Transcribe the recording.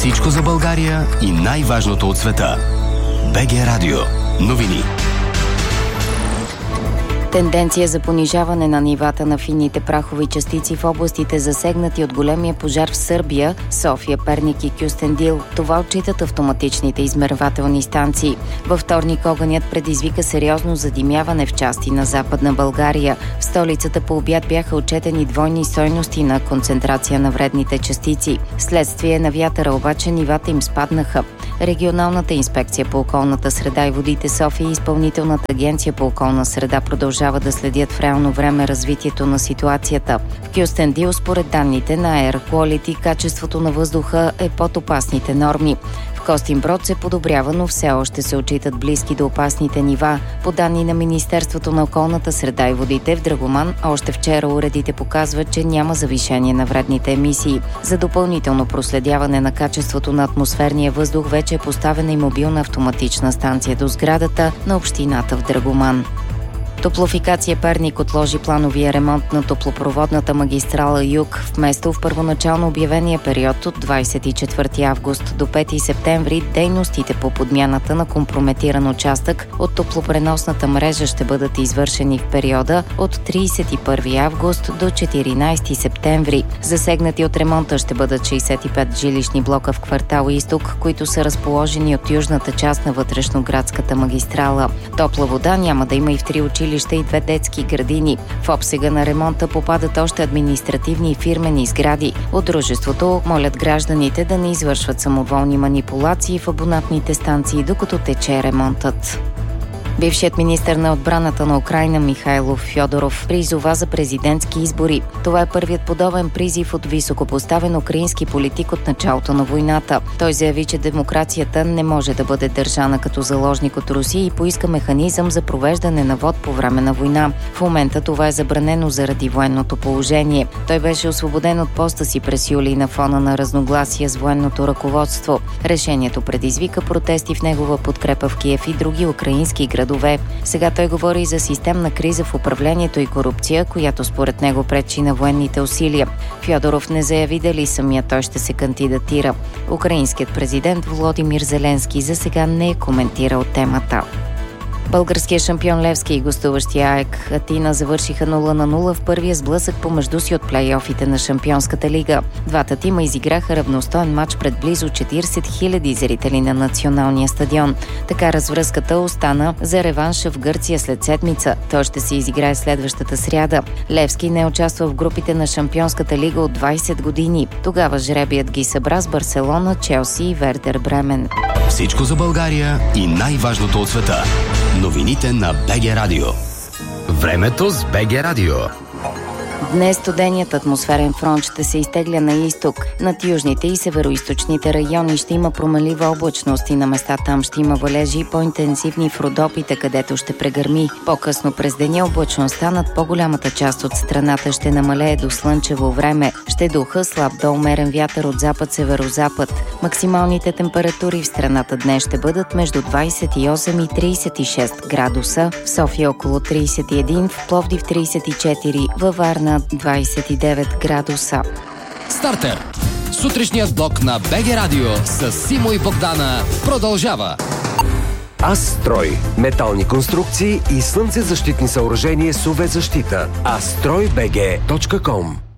Всичко за България и най-важното от света. БГ Радио. Новини. Тенденция за понижаване на нивата на финните прахови частици в областите, засегнати от големия пожар в Сърбия, София, Перник и Кюстендил. Това отчитат автоматичните измервателни станции. Във вторник огънят предизвика сериозно задимяване в части на Западна България. В столицата по обяд бяха отчетени двойни стойности на концентрация на вредните частици. Вследствие на вятъра обаче нивата им спаднаха. Регионалната инспекция по околната среда и водите София и Изпълнителната агенция по околна среда продължава да следят в реално време развитието на ситуацията. В Кюстендил, според данните на Air Quality, качеството на въздуха е под опасните норми. В Костинброд се подобрява, но все още се отчитат близки до опасните нива. По данни на Министерството на околната среда и водите в Драгоман, още вчера уредите показват, че няма завишение на вредните емисии. За допълнително проследяване на качеството на атмосферния въздух вече е поставена и мобилна автоматична станция до сградата на общината в Драгоман. Топлофикация Перник отложи плановия ремонт на топлопроводната магистрала Юг. Вместо в първоначално обявения период от 24 август до 5 септември, дейностите по подмяната на компрометиран участък от топлопреносната мрежа ще бъдат извършени в периода от 31 август до 14 септември. Засегнати от ремонта ще бъдат 65 жилищни блока в квартал Изток, които са разположени от южната част на вътрешноградската магистрала. Топла вода няма да има и в 3 училища и 2 детски градини. В обсега на ремонта попадат още административни и фирмени сгради. От дружеството молят гражданите да не извършват самоволни манипулации в абонатните станции, докато тече ремонтът. Бившият министър на отбраната на Украйна Михайло Фьодоров призова за президентски избори. Това е първият подобен призив от високопоставен украински политик от началото на войната. Той заяви, че демокрацията не може да бъде държана като заложник от Русия и поиска механизъм за провеждане на вод по време на война. В момента това е забранено заради военното положение. Той беше освободен от поста си през юли на фона на разногласия с военното ръководство. Решението предизвика протести в негова подкрепа в Киев и други украински градове. Сега той говори за системна криза в управлението и корупция, която според него пречи на военните усилия. Фьодоров не заяви дали самия той ще се кандидатира. Украинският президент Володимир Зеленски за сега не е коментирал темата. Българският шампион Левски и гостуващия АЕК Атина завършиха 0-0 в първия сблъсък помежду си от плейофите на Шампионската лига. Двата тима изиграха равностоен матч пред близо 40 000 зрители на националния стадион. Така развръзката остана за реванша в Гърция след седмица. Той ще се изиграе следващата сряда. Левски не участва в групите на Шампионската лига от 20 години. Тогава жребият ги събра с Барселона, Челси и Вердер Бремен. Всичко за България и най-важното от света. Новините на БГ Радио. Времето с БГ Радио. Днес студеният атмосферен фронт ще се изтегля на изток. Над южните и североизточните райони ще има променлива облачност и на места там ще има валежи и по-интензивни в Родопите, където ще прегърми. По-късно през деня облачността над по-голямата част от страната ще намалее до слънчево време. Ще духа слаб до умерен вятър от запад-северозапад. Максималните температури в страната днес ще бъдат между 28 и 36 градуса. В София около 31, в Пловдив 34, във Варна 29 градуса. Стартер! Сутрешният блок на БГ Радио с Симо и Богдана продължава. Астрой. Метални конструкции и слънцезащитни съоръжения с UV защита. astroybg.com